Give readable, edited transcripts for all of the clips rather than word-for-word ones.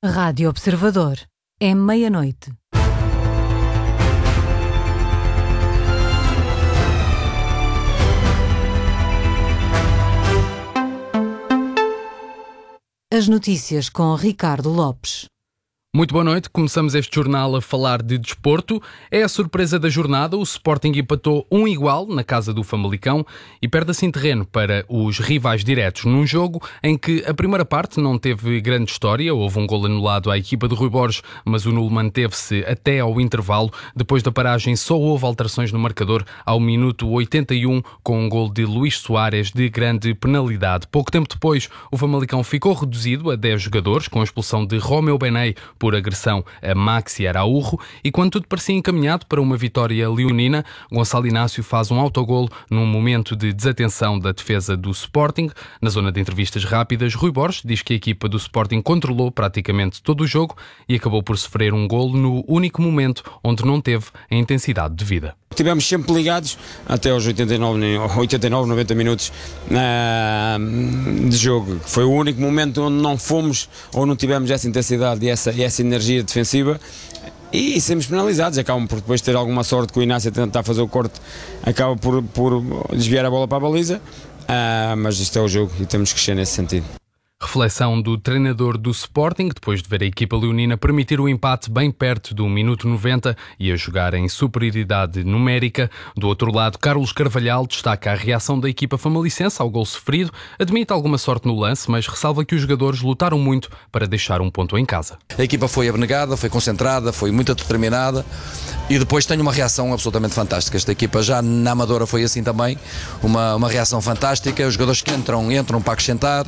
Rádio Observador. É meia-noite. As notícias com Ricardo Lopes. Muito boa noite, começamos este jornal a falar de desporto. É a surpresa da jornada, o Sporting empatou 1-1 na casa do Famalicão e perde assim terreno para os rivais diretos num jogo em que a primeira parte não teve grande história. Houve um golo anulado à equipa de Rui Borges, mas o nulo manteve-se até ao intervalo. Depois da paragem só houve alterações no marcador ao minuto 81 com um golo de Luís Soares de grande penalidade. Pouco tempo depois o Famalicão ficou reduzido a 10 jogadores com a expulsão de Romeu Benet por agressão a Maxi Araújo e quando tudo parecia encaminhado para uma vitória leonina, Gonçalo Inácio faz um autogolo num momento de desatenção da defesa do Sporting. Na zona de entrevistas rápidas, Rui Borges diz que a equipa do Sporting controlou praticamente todo o jogo e acabou por sofrer um golo no único momento onde não teve a intensidade devida. Estivemos sempre ligados até aos 89, 90 minutos de jogo. Foi o único momento onde não fomos ou não tivemos essa intensidade e essa energia defensiva e sermos penalizados. Acabam por depois ter alguma sorte que o Inácio tentar fazer o corte, acaba por desviar a bola para a baliza, mas isto é o jogo e temos que crescer nesse sentido. Reflexão do treinador do Sporting, depois de ver a equipa leonina permitir o empate bem perto do minuto 90 e a jogar em superioridade numérica. Do outro lado, Carlos Carvalhal destaca a reação da equipa famalicense ao gol sofrido, admite alguma sorte no lance, mas ressalva que os jogadores lutaram muito para deixar um ponto em casa. A equipa foi abnegada, foi concentrada, foi muito determinada e depois tem uma reação absolutamente fantástica. Esta equipa já na Amadora foi assim também, uma reação fantástica, os jogadores que entram para acrescentar.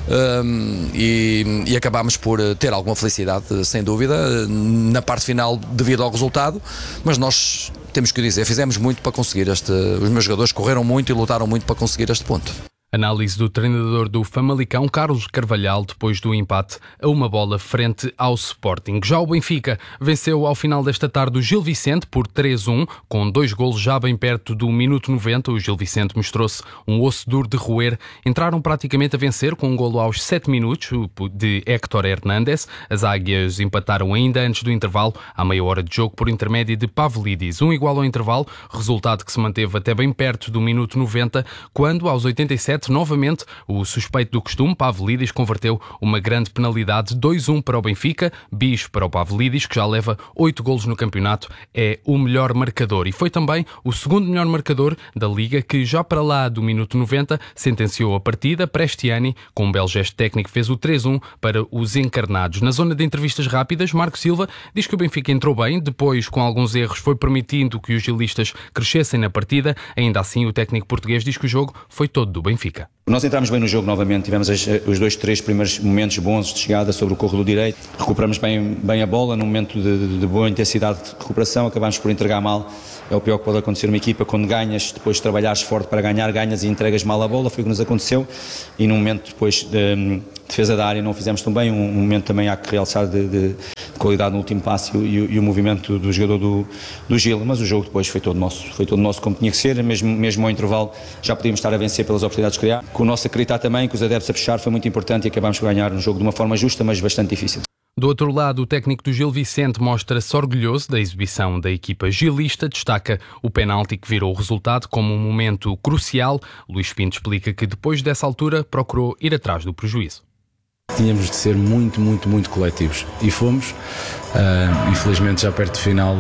E acabámos por ter alguma felicidade, sem dúvida, na parte final devido ao resultado, mas nós temos que dizer, fizemos muito para conseguir os meus jogadores correram muito e lutaram muito para conseguir este ponto. Análise do treinador do Famalicão, Carlos Carvalhal, depois do empate a uma bola frente ao Sporting. Já o Benfica venceu ao final desta tarde o Gil Vicente por 3-1, com 2 golos já bem perto do minuto 90. O Gil Vicente mostrou-se um osso duro de roer. Entraram praticamente a vencer com um golo aos 7 minutos de Héctor Hernández. As águias empataram ainda antes do intervalo, à meia hora de jogo, por intermédio de Pavlidis. 1-1 ao intervalo, resultado que se manteve até bem perto do minuto 90, quando aos 87 novamente, o suspeito do costume, Pavlidis, converteu uma grande penalidade. 2-1 para o Benfica, bis para o Pavlidis, que já leva 8 golos no campeonato, é o melhor marcador. E foi também o segundo melhor marcador da Liga, que já para lá do minuto 90 sentenciou a partida. Prestiani, com um belo gesto técnico, fez o 3-1 para os encarnados. Na zona de entrevistas rápidas, Marco Silva diz que o Benfica entrou bem, depois com alguns erros foi permitindo que os gilistas crescessem na partida. Ainda assim, o técnico português diz que o jogo foi todo do Benfica. Nós entramos bem no jogo novamente, tivemos os 2, 3 primeiros momentos bons de chegada sobre o corredor direito, recuperamos bem a bola, num momento de boa intensidade de recuperação, acabámos por entregar mal. É o pior que pode acontecer numa equipa, quando ganhas, depois de trabalhares forte para ganhar, ganhas e entregas mal a bola, foi o que nos aconteceu, e num momento depois de defesa da área não fizemos tão bem, um momento também há que realçar de qualidade no último passe e o movimento do jogador do Gil, mas o jogo depois foi todo nosso como tinha que ser, mesmo ao intervalo já podíamos estar a vencer pelas oportunidades que criar, com o nosso acreditar também, que os adeptos a fechar foi muito importante e acabámos por ganhar um jogo de uma forma justa, mas bastante difícil. Do outro lado, o técnico do Gil Vicente mostra-se orgulhoso da exibição da equipa gilista, destaca o penalti que virou o resultado como um momento crucial. Luís Pinto explica que depois dessa altura procurou ir atrás do prejuízo. Tínhamos de ser muito, muito, muito coletivos e fomos. Infelizmente já perto do final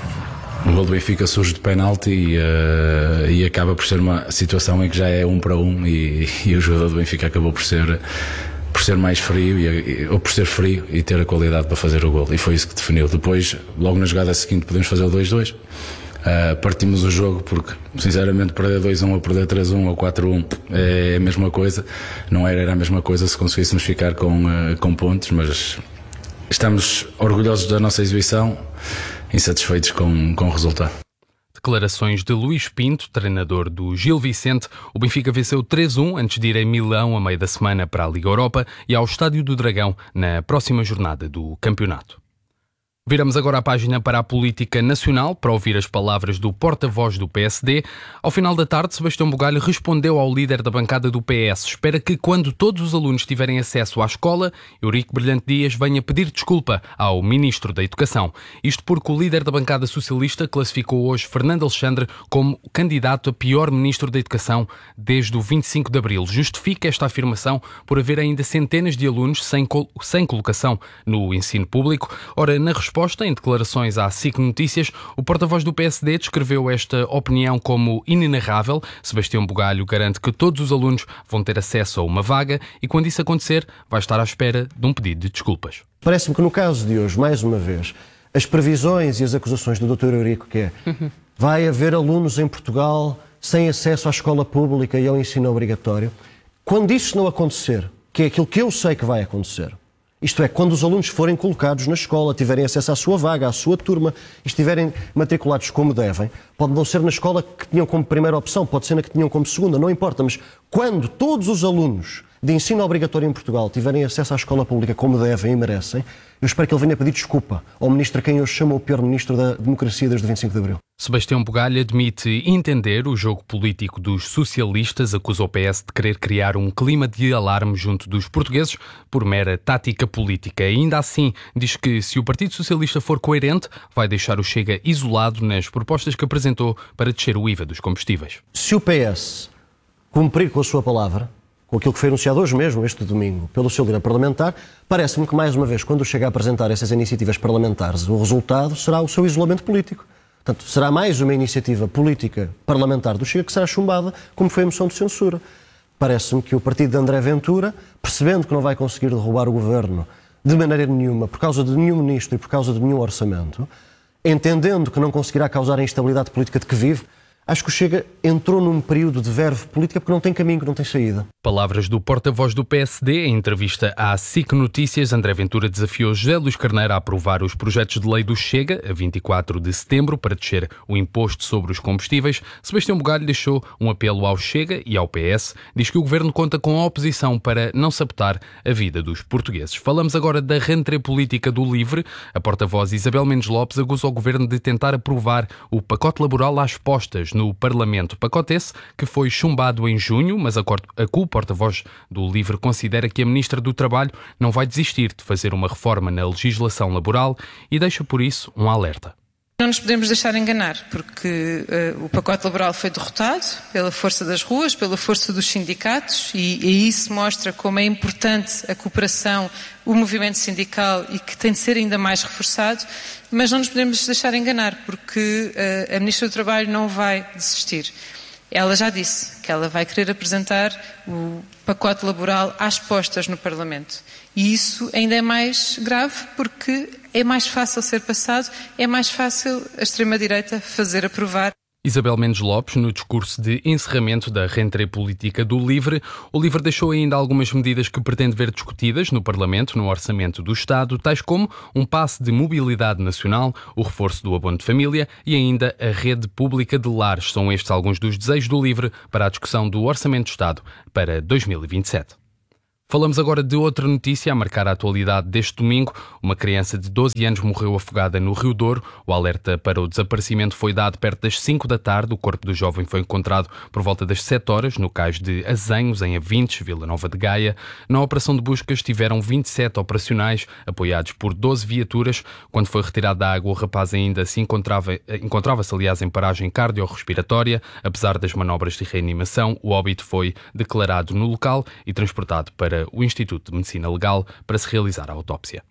o gol do Benfica surge de penalti e acaba por ser uma situação em que já é 1 para 1 e o jogador do Benfica acabou por ser mais frio ou por ser frio e ter a qualidade para fazer o gol, e foi isso que definiu. Depois, logo na jogada seguinte, podemos fazer o 2-2. Partimos o jogo porque, sinceramente, perder 2-1 ou perder 3-1 ou 4-1 é a mesma coisa. Não era a mesma coisa se conseguíssemos ficar com pontos, mas estamos orgulhosos da nossa exibição, insatisfeitos com o resultado. Declarações de Luís Pinto, treinador do Gil Vicente. O Benfica venceu 3-1 antes de ir a Milão a meio da semana para a Liga Europa e ao Estádio do Dragão na próxima jornada do campeonato. Viramos agora a página para a política nacional para ouvir as palavras do porta-voz do PSD. Ao final da tarde, Sebastião Bugalho respondeu ao líder da bancada do PS. Espera que, quando todos os alunos tiverem acesso à escola, Eurico Brilhante Dias venha pedir desculpa ao Ministro da Educação. Isto porque o líder da bancada socialista classificou hoje Fernando Alexandre como candidato a pior Ministro da Educação desde o 25 de Abril. Justifica esta afirmação por haver ainda centenas de alunos sem colocação no ensino público. Ora, na resposta, em declarações à SIC Notícias, o porta-voz do PSD descreveu esta opinião como inenarrável. Sebastião Bugalho garante que todos os alunos vão ter acesso a uma vaga e, quando isso acontecer, vai estar à espera de um pedido de desculpas. Parece-me que no caso de hoje, mais uma vez, as previsões e as acusações do Dr. Eurico, que é vai haver alunos em Portugal sem acesso à escola pública e ao ensino obrigatório, quando isso não acontecer, que é aquilo que eu sei que vai acontecer, isto é, quando os alunos forem colocados na escola, tiverem acesso à sua vaga, à sua turma, e estiverem matriculados como devem, pode não ser na escola que tinham como primeira opção, pode ser na que tinham como segunda, não importa, mas quando todos os alunos de ensino obrigatório em Portugal tiverem acesso à escola pública como devem e merecem, eu espero que ele venha pedir desculpa ao ministro a quem eu chamo o pior ministro da democracia desde o 25 de Abril. Sebastião Bugalho admite entender o jogo político dos socialistas, acusa o PS de querer criar um clima de alarme junto dos portugueses por mera tática política. E ainda assim, diz que se o Partido Socialista for coerente, vai deixar o Chega isolado nas propostas que apresentou para descer o IVA dos combustíveis. Se o PS cumprir com a sua palavra, com aquilo que foi anunciado hoje mesmo, este domingo, pelo seu líder parlamentar, parece-me que, mais uma vez, quando chega a apresentar essas iniciativas parlamentares, o resultado será o seu isolamento político. Portanto, será mais uma iniciativa política parlamentar do Chega que será chumbada, como foi a moção de censura. Parece-me que o partido de André Ventura, percebendo que não vai conseguir derrubar o governo de maneira nenhuma, por causa de nenhum ministro e por causa de nenhum orçamento, entendendo que não conseguirá causar a instabilidade política de que vive, acho que o Chega entrou num período de verve política porque não tem caminho, não tem saída. Palavras do porta-voz do PSD. Em entrevista à SIC Notícias, André Ventura desafiou José Luís Carneiro a aprovar os projetos de lei do Chega a 24 de setembro para descer o imposto sobre os combustíveis. Sebastião Bugalho deixou um apelo ao Chega e ao PS. Diz que o governo conta com a oposição para não sabotar a vida dos portugueses. Falamos agora da rentrée política do LIVRE. A porta-voz Isabel Mendes Lopes acusa o governo de tentar aprovar o pacote laboral às postas no Parlamento. Pacote esse que foi chumbado em junho, mas a porta-voz do LIVRE considera que a Ministra do Trabalho não vai desistir de fazer uma reforma na legislação laboral e deixa por isso um alerta. Não nos podemos deixar enganar, porque o pacote laboral foi derrotado pela força das ruas, pela força dos sindicatos, e isso mostra como é importante a cooperação, o movimento sindical, e que tem de ser ainda mais reforçado, mas não nos podemos deixar enganar, porque a Ministra do Trabalho não vai desistir. Ela já disse que ela vai querer apresentar o pacote laboral às postas no Parlamento. E isso ainda é mais grave porque é mais fácil ser passado, é mais fácil a extrema-direita fazer aprovar. Isabel Mendes Lopes, no discurso de encerramento da rentrée política do LIVRE. O LIVRE deixou ainda algumas medidas que pretende ver discutidas no Parlamento, no Orçamento do Estado, tais como um passe de mobilidade nacional, o reforço do abono de família e ainda a rede pública de lares. São estes alguns dos desejos do LIVRE para a discussão do Orçamento do Estado para 2027. Falamos agora de outra notícia a marcar a atualidade deste domingo. Uma criança de 12 anos morreu afogada no Rio Douro. O alerta para o desaparecimento foi dado perto das 5 da tarde. O corpo do jovem foi encontrado por volta das 7 horas no cais de Azenhos, em Avintes, Vila Nova de Gaia. Na operação de busca estiveram 27 operacionais, apoiados por 12 viaturas. Quando foi retirado da água, o rapaz ainda se encontrava-se, aliás, em paragem cardiorrespiratória. Apesar das manobras de reanimação, o óbito foi declarado no local e transportado para o Instituto de Medicina Legal para se realizar a autópsia.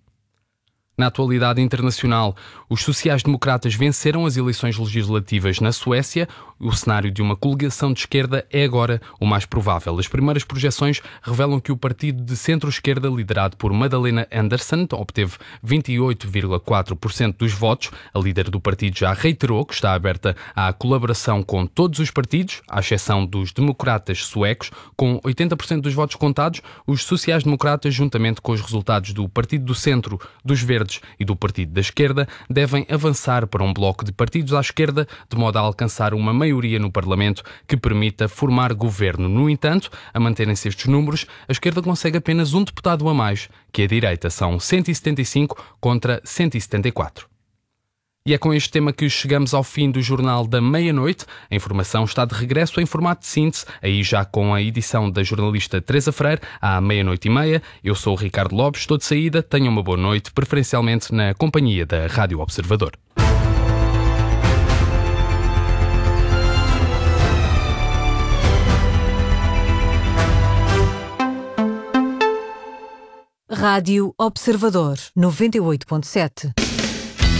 Na atualidade internacional, os sociais-democratas venceram as eleições legislativas na Suécia. O cenário de uma coligação de esquerda é agora o mais provável. As primeiras projeções revelam que o partido de centro-esquerda, liderado por Magdalena Andersson, obteve 28,4% dos votos. A líder do partido já reiterou que está aberta à colaboração com todos os partidos, à exceção dos democratas suecos. Com 80% dos votos contados, os sociais-democratas, juntamente com os resultados do Partido do Centro, dos Verdes Verdes e do Partido da Esquerda devem avançar para um bloco de partidos à esquerda, de modo a alcançar uma maioria no Parlamento que permita formar governo. No entanto, a manterem-se estes números, a esquerda consegue apenas um deputado a mais, que a direita são 175 contra 174. E é com este tema que chegamos ao fim do Jornal da Meia-Noite. A informação está de regresso em formato de síntese, aí já com a edição da jornalista Teresa Freire, à 00:30. Eu sou o Ricardo Lopes, estou de saída, tenham uma boa noite, preferencialmente na companhia da Rádio Observador. Rádio Observador 98.7.